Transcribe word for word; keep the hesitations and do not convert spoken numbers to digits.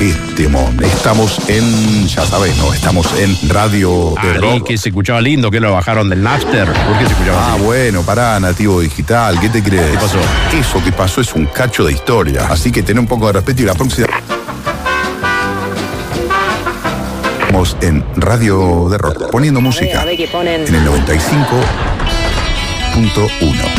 qué temón. Estamos en, ya sabés, ¿no? Estamos en Radio de Ah, Rock. que se escuchaba lindo, que lo bajaron del Napster. ¿Por qué se escuchaba Ah, así? bueno, pará, Nativo Digital, ¿qué te crees? ¿Qué pasó? Eso que pasó es un cacho de historia. Así que ten un poco de respeto y la próxima... Estamos en Radio de Rock, poniendo música A ver qué ponen. en el noventa y cinco punto uno.